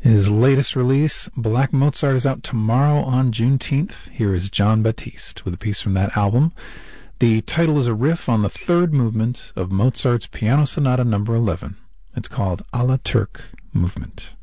His latest release, Black Mozart, is out tomorrow on Juneteenth. Here is Jon Batiste with a piece from that album. The title is a riff on the third movement of Mozart's Piano Sonata No. 11. It's called A la Turk Movement.